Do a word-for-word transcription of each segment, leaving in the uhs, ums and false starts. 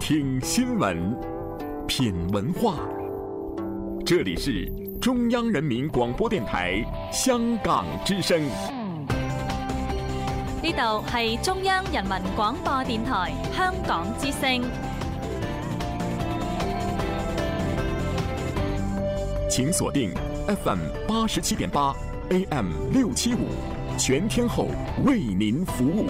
聽新聞，品文化。這裡是中央人民廣播電台香港之聲。 呢度係中央人民廣播電台香港之聲。 請鎖定 F M 八十七點八 A M 六七五，全天候為您服務。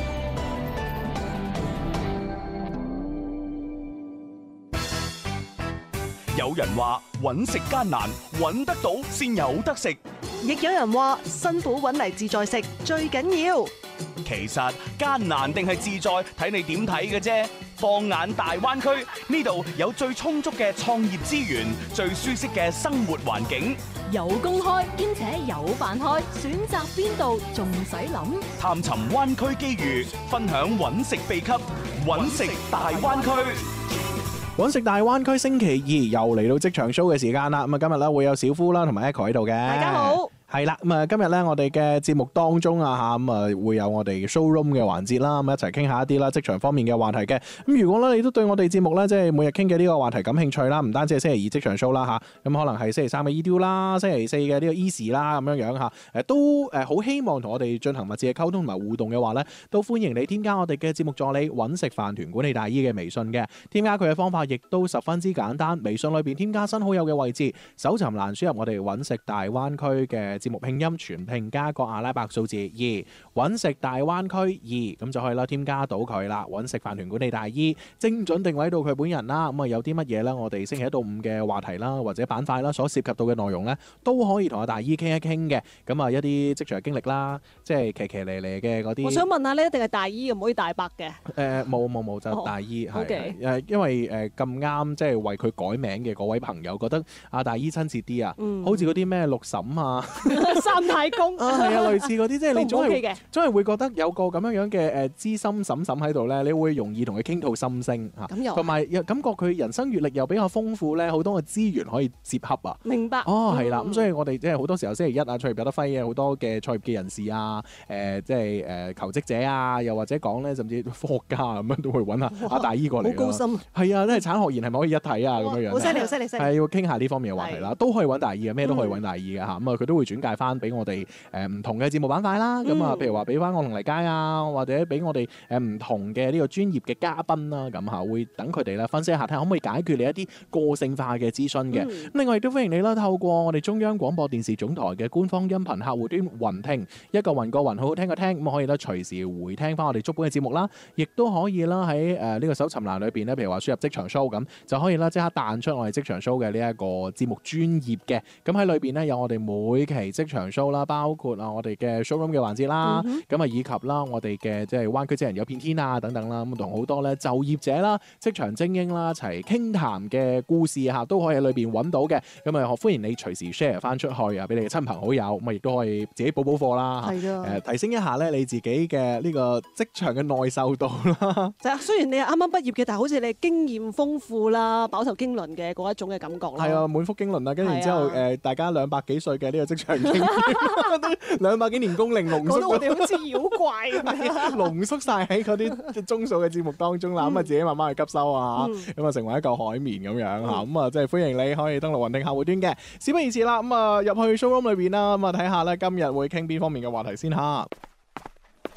有人話揾食艱難，揾得到先有得食； 亦有人話辛苦揾嚟自在食最緊要。 其實艱難定係自在，睇你點睇嘅啫。放眼大灣區，呢度有最充足嘅創業資源，最舒適嘅生活環境， 有工開兼且有飯開，選擇邊度仲使諗？ 探尋灣區機遇，分享揾食秘笈，揾食大灣區。 揾食大灣區星期二又嚟到職場 show 嘅時間啦，咁啊今日咧會有小夫啦同埋 Echo 喺度嘅。 大家好。 係啦，咁啊今日咧我哋嘅節目當中啊吓，咁啊會有我哋嘅 showroom 嘅環節啦，咁一齊傾下一啲啦職場方面嘅話題嘅。咁如果咧你都對我哋節目咧即係每日傾嘅呢個話題感興趣啦，唔單止係星期二職場 show 啦吓，咁可能係星期三嘅 E D U 啦，星期四嘅呢個 Easy 啦咁樣樣吓，誒都誒好希望同我哋進行密切嘅溝通同埋互動嘅話咧，都歡迎你添加我哋嘅節目助理揾食飯團管理大姨嘅微信嘅。添加佢嘅方法亦都十分之簡單，微信裏邊添加新好友嘅位置，搜尋欄輸入我哋揾食大灣區嘅節目拼音全拼加個阿拉伯數字二，揾食大灣區二，咁就可以啦，添加到佢啦。揾食飯團管理大姨，精準定位到佢本人啦。咁啊有啲乜嘢咧？我哋星期一到五嘅話題啦，或者板塊啦，所涉及到嘅內容咧，都可以同阿大姨傾一傾嘅。咁啊一啲職場經歷啦，即係騎騎咧咧嘅嗰啲。 我想問下咧，一定係大姨唔可以大伯嘅？ 誒冇冇冇就大姨係誒， 因為誒咁啱即係為佢改名嘅嗰位朋友覺得阿大姨親切啲啊， 嗯、 好似嗰啲咩六嬸啊、 三太公啊係啊，類似嗰啲，即係你總係、 OK、 總係會覺得有個咁樣樣嘅誒資深嬸嬸喺度咧，你會容易同佢傾吐心聲嚇，同埋又感覺佢人生閲歷又比較豐富咧，好多嘅資源可以接洽啊。 明白。 哦，係啦，咁、嗯、所以我哋即係好多時候星期一啊，創業有得揮嘅好多嘅創業嘅人士啊，誒、呃、即係誒求職者啊，又或者講咧，甚至科學家咁樣都會揾下阿大姨過嚟。 好高深。係啊，即係產學研係咪可以一體啊？咁樣樣。 好犀利，好犀利，犀利。 係要傾下呢方面嘅話題啦，都可以揾大姨嘅，咩都可以揾大姨嘅嚇。咁啊，佢都會轉介翻俾我哋誒唔同嘅節目板塊啦。咁、嗯、啊，譬如話俾翻我同黎佳啊，或者俾我哋誒唔同嘅呢個專業嘅嘉賓啦，咁嚇會等佢哋咧分析一下，睇下可唔可以解決你一啲個性化嘅諮詢嘅。咁、嗯、另外亦都歡迎你啦，透過我哋中央廣播電視總台嘅官方音頻客戶端雲聽，一個雲個雲，好好聽個聽，咁可以咧隨時回聽翻我哋足本嘅節目啦，亦都可以啦喺誒呢個搜尋欄裏邊咧，譬如話輸入職場 show 咁，就可以啦即刻彈出我哋職場 show 嘅呢一個節目專頁嘅。咁喺裏邊咧有我哋每期職場 show 啦，包括啊我哋嘅 showroom 嘅環節啦，咁啊、嗯、以及啦我哋嘅即係灣區職人有片天啊等等啦，咁同好多咧就業者啦、職場精英啦一齊傾談嘅故事嚇，都可以喺裏邊揾到嘅。咁啊歡迎你隨時 share 翻出去啊，俾你嘅親朋好友，咁啊亦都可以自己補補課啦，係誒、呃、提升一下咧你自己嘅呢個職場嘅耐受度啦。 就係雖然你係啱啱畢業嘅，但係好似你經驗豐富啦、飽受經綸嘅嗰一種嘅感覺啦。係啊，滿腹經綸啦，跟住之後誒、呃、大家兩百幾歲嘅呢個職場經驗，兩百幾年工齡濃縮，覺得我哋好似妖怪咁樣，濃縮晒喺嗰啲鐘數嘅節目當中啦。咁啊、嗯、自己慢慢去吸收啊，咁啊、嗯、成為一嚿海綿咁樣嚇。咁啊即係歡迎你可以登錄雲聽客戶端嘅。事不宜遲啦，咁啊入去 showroom 裏邊啦，咁啊睇下咧今日會傾邊方面嘅話題先嚇。